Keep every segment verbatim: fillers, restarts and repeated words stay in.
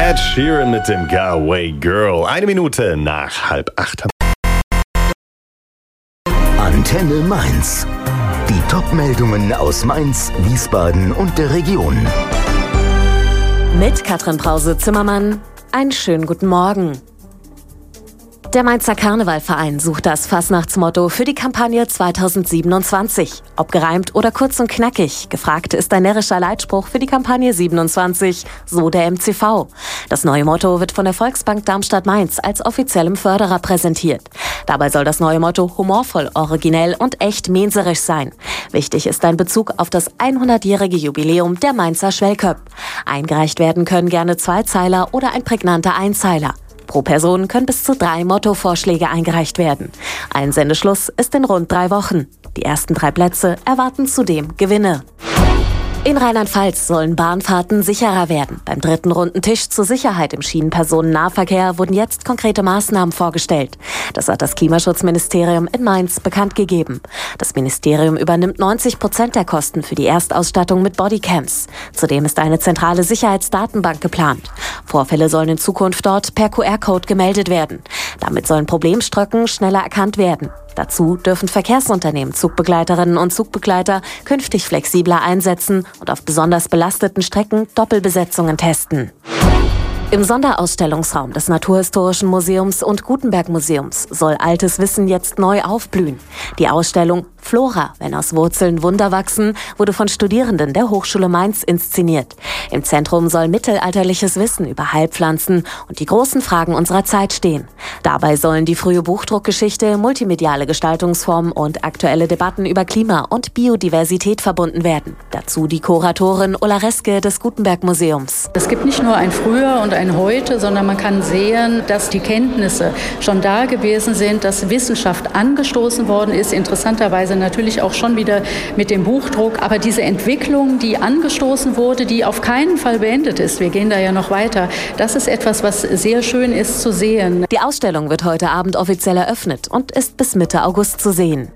Ed Sheeran mit dem Go Away Girl. Eine Minute nach halb acht. Antenne Mainz. Die Top-Meldungen aus Mainz, Wiesbaden und der Region. Mit Katrin Brause-Zimmermann. Einen schönen guten Morgen. Der Mainzer Karnevalverein sucht das Fasnachtsmotto für die Kampagne zweitausendsiebenundzwanzig. Ob gereimt oder kurz und knackig, gefragt ist ein närrischer Leitspruch für die Kampagne siebenundzwanzig, so der M C V. Das neue Motto wird von der Volksbank Darmstadt-Mainz als offiziellem Förderer präsentiert. Dabei soll das neue Motto humorvoll, originell und echt menserisch sein. Wichtig ist ein Bezug auf das hundertjährige Jubiläum der Mainzer Schwellköpp. Eingereicht werden können gerne Zweizeiler oder ein prägnanter Einzeiler. Pro Person können bis zu drei Mottovorschläge eingereicht werden. Einsendeschluss ist in rund drei Wochen. Die ersten drei Plätze erwarten zudem Gewinne. In Rheinland-Pfalz sollen Bahnfahrten sicherer werden. Beim dritten runden Tisch zur Sicherheit im Schienenpersonennahverkehr wurden jetzt konkrete Maßnahmen vorgestellt. Das hat das Klimaschutzministerium in Mainz bekannt gegeben. Das Ministerium übernimmt neunzig Prozent der Kosten für die Erstausstattung mit Bodycams. Zudem ist eine zentrale Sicherheitsdatenbank geplant. Vorfälle sollen in Zukunft dort per Q R-Code gemeldet werden. Damit sollen Problemstrecken schneller erkannt werden. Dazu dürfen Verkehrsunternehmen Zugbegleiterinnen und Zugbegleiter künftig flexibler einsetzen und auf besonders belasteten Strecken Doppelbesetzungen testen. Im Sonderausstellungsraum des Naturhistorischen Museums und Gutenberg-Museums soll altes Wissen jetzt neu aufblühen. Die Ausstellung Flora, wenn aus Wurzeln Wunder wachsen, wurde von Studierenden der Hochschule Mainz inszeniert. Im Zentrum soll mittelalterliches Wissen über Heilpflanzen und die großen Fragen unserer Zeit stehen. Dabei sollen die frühe Buchdruckgeschichte, multimediale Gestaltungsformen und aktuelle Debatten über Klima und Biodiversität verbunden werden. Dazu die Kuratorin Ulla Reske des Gutenberg-Museums. Es gibt nicht nur ein Früher und ein Heute, sondern man kann sehen, dass die Kenntnisse schon da gewesen sind, dass Wissenschaft angestoßen worden ist, interessanterweise natürlich auch schon wieder mit dem Buchdruck. Aber diese Entwicklung, die angestoßen wurde, die auf keinen Fall beendet ist, wir gehen da ja noch weiter, das ist etwas, was sehr schön ist zu sehen. Die Ausstellung wird heute Abend offiziell eröffnet und ist bis Mitte August zu sehen.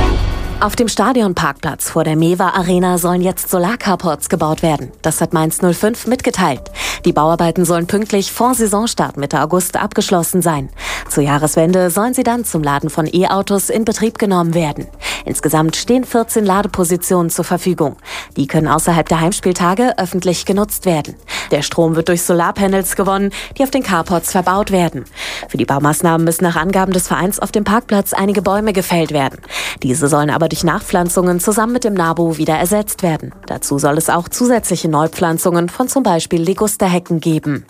Auf dem Stadionparkplatz vor der Mewa Arena sollen jetzt Solarcarports gebaut werden. Das hat Mainz null fünf mitgeteilt. Die Bauarbeiten sollen pünktlich vor Saisonstart Mitte August abgeschlossen sein. Zur Jahreswende sollen sie dann zum Laden von E-Autos in Betrieb genommen werden. Insgesamt stehen vierzehn Ladepositionen zur Verfügung. Die können außerhalb der Heimspieltage öffentlich genutzt werden. Der Strom wird durch Solarpanels gewonnen, die auf den Carports verbaut werden. Für die Baumaßnahmen müssen nach Angaben des Vereins auf dem Parkplatz einige Bäume gefällt werden. Diese sollen aber durch Nachpflanzungen zusammen mit dem NABU wieder ersetzt werden. Dazu soll es auch zusätzliche Neupflanzungen von zum Beispiel Ligusterhecken geben.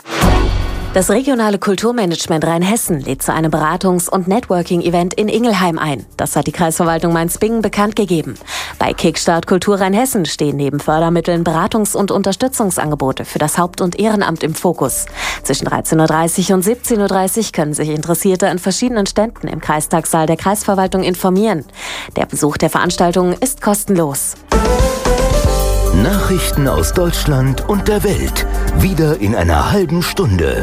Das regionale Kulturmanagement Rheinhessen lädt zu einem Beratungs- und Networking-Event in Ingelheim ein. Das hat die Kreisverwaltung Mainz-Bingen bekannt gegeben. Bei Kickstart Kultur Rheinhessen stehen neben Fördermitteln Beratungs- und Unterstützungsangebote für das Haupt- und Ehrenamt im Fokus. Zwischen dreizehn Uhr dreißig und siebzehn Uhr dreißig können sich Interessierte an verschiedenen Ständen im Kreistagssaal der Kreisverwaltung informieren. Der Besuch der Veranstaltung ist kostenlos. Nachrichten aus Deutschland und der Welt. Wieder in einer halben Stunde.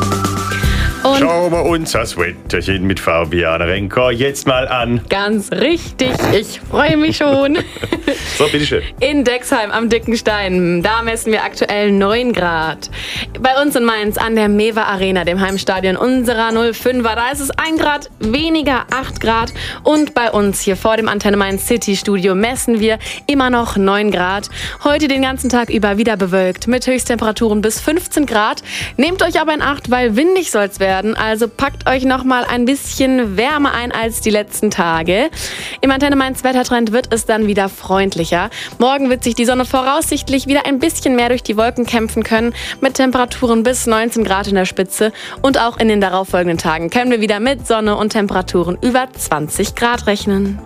Und schauen wir uns das Wetterchen mit Fabiana Renker jetzt mal an. Ganz richtig, ich freue mich schon. So, bitteschön. In Dexheim am Dickenstein, da messen wir aktuell neun Grad. Bei uns in Mainz an der Mewa Arena, dem Heimstadion unserer null fünfer, da ist es ein Grad weniger, acht Grad. Und bei uns hier vor dem Antenne Mainz City Studio messen wir immer noch neun Grad. Heute den ganzen Tag über wieder bewölkt mit Höchsttemperaturen bis fünfzehn Grad. Nehmt euch aber in Acht, weil windig soll es werden. Also packt euch noch mal ein bisschen wärmer ein als die letzten Tage. Im Antenne Mainz Wettertrend wird es dann wieder freundlicher. Morgen wird sich die Sonne voraussichtlich wieder ein bisschen mehr durch die Wolken kämpfen können, mit Temperaturen bis neunzehn Grad in der Spitze. Und auch in den darauffolgenden Tagen können wir wieder mit Sonne und Temperaturen über zwanzig Grad rechnen.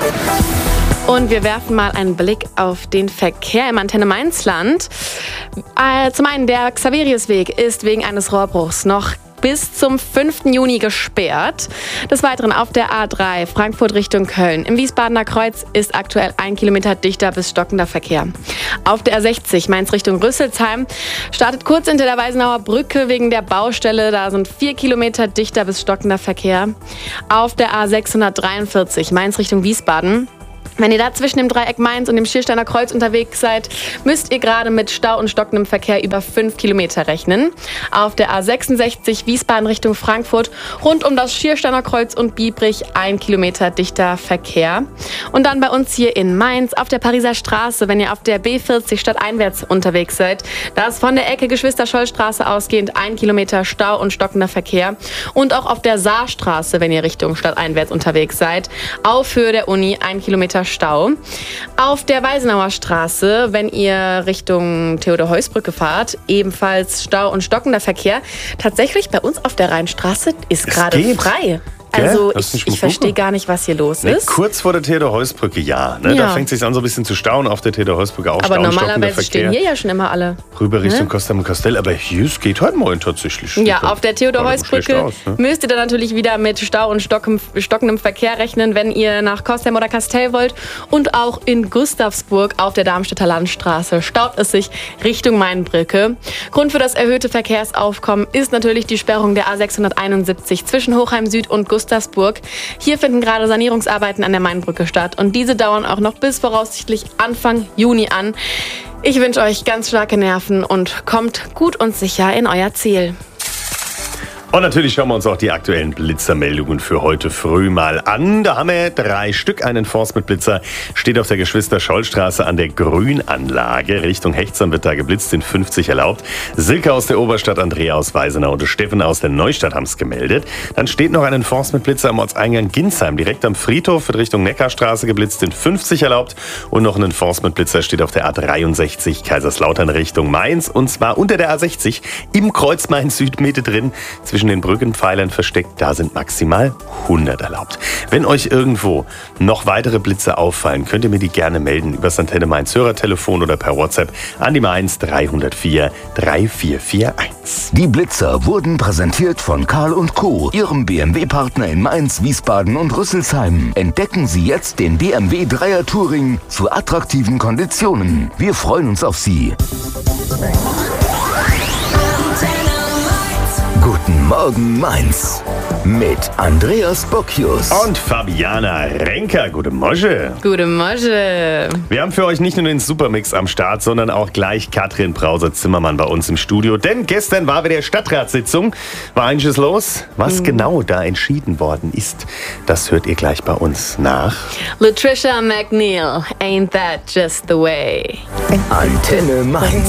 Und wir werfen mal einen Blick auf den Verkehr im Antenne Mainzland. Äh, zum einen, der Xaveriusweg ist wegen eines Rohrbruchs noch bis zum fünften Juni gesperrt. Des Weiteren auf der A drei Frankfurt Richtung Köln. Im Wiesbadener Kreuz ist aktuell ein Kilometer dichter bis stockender Verkehr. Auf der A sechzig Mainz Richtung Rüsselsheim startet kurz hinter der Weisenauer Brücke wegen der Baustelle. Da sind vier Kilometer dichter bis stockender Verkehr. Auf der A sechshundertdreiundvierzig Mainz Richtung Wiesbaden Wenn ihr da zwischen dem Dreieck Mainz und dem Schiersteiner Kreuz unterwegs seid, müsst ihr gerade mit Stau und stockendem Verkehr über fünf Kilometer rechnen. Auf der A sechsundsechzig Wiesbaden Richtung Frankfurt rund um das Schiersteiner Kreuz und Biebrich ein Kilometer dichter Verkehr. Und dann bei uns hier in Mainz auf der Pariser Straße, wenn ihr auf der B vierzig stadteinwärts unterwegs seid, da ist von der Ecke Geschwister-Scholl-Straße ausgehend ein Kilometer Stau und stockender Verkehr. Und auch auf der Saarstraße, wenn ihr Richtung stadteinwärts unterwegs seid, auf Höhe der Uni ein Kilometer Stau. Auf der Weisenauer Straße, wenn ihr Richtung Theodor-Heuss-Brücke fahrt, ebenfalls Stau und stockender Verkehr. Tatsächlich bei uns auf der Rheinstraße ist gerade frei. Also ich, ich verstehe gar nicht, was hier los nee, ist. Kurz vor der Theodor-Heuss-Brücke, ja. Ne? ja. Da fängt es sich an, so ein bisschen zu stauen auf der Theodor-Heuss-Brücke. Auch aber Stau, normalerweise stehen hier ja schon immer alle. Rüber Richtung ne? Kostam Kastell. Aber hier, es geht heute Morgen tatsächlich. Ja, auf der Theodor-Heuss-Brücke ne? müsst ihr dann natürlich wieder mit Stau und stockendem Verkehr rechnen, wenn ihr nach Kostam oder Kastell wollt. Und auch in Gustavsburg auf der Darmstädter Landstraße staut es sich Richtung Mainbrücke. Grund für das erhöhte Verkehrsaufkommen ist natürlich die Sperrung der A sechshunderteinundsiebzig zwischen Hochheim Süd und Gustavsburg. Hier finden gerade Sanierungsarbeiten an der Mainbrücke statt und diese dauern auch noch bis voraussichtlich Anfang Juni an. Ich wünsche euch ganz starke Nerven und kommt gut und sicher in euer Ziel. Und natürlich schauen wir uns auch die aktuellen Blitzermeldungen für heute früh mal an. Da haben wir drei Stück. Ein Forst mit Blitzer steht auf der Geschwister-Scholl-Straße an der Grünanlage. Richtung Hechtsam wird da geblitzt, in fünfzig erlaubt. Silke aus der Oberstadt, Andrea aus Weisenau und Steffen aus der Neustadt haben es gemeldet. Dann steht noch ein Forst mit Blitzer am Ortseingang Ginsheim. Direkt am Friedhof wird Richtung Neckarstraße geblitzt, in fünfzig erlaubt. Und noch ein Forst mit Blitzer steht auf der A dreiundsechzig Kaiserslautern Richtung Mainz. Und zwar unter der A sechzig im Kreuz Mainz-Süd Mitte drin. Zwischen den Brückenpfeilern versteckt, da sind maximal hundert erlaubt. Wenn euch irgendwo noch weitere Blitze auffallen, könnt ihr mir die gerne melden über das Antenne Mainz Hörertelefon oder per WhatsApp an die Mainz drei null vier drei vier vier eins. Die Blitzer wurden präsentiert von Karl und Co., Ihrem B M W-Partner in Mainz, Wiesbaden und Rüsselsheim. Entdecken Sie jetzt den B M W Dreier Touring zu attraktiven Konditionen. Wir freuen uns auf Sie. Guten Morgen Mainz mit Andreas Bocchius und Fabiana Renker. Gute Morgen. Gute Morgen. Wir haben für euch nicht nur den Supermix am Start, sondern auch gleich Katrin Brause-Zimmermann bei uns im Studio. Denn gestern war wieder Stadtratssitzung. War einiges los. Was mhm. genau da entschieden worden ist, das hört ihr gleich bei uns nach. Latricia McNeil, ain't that just the way? Antenne Mainz.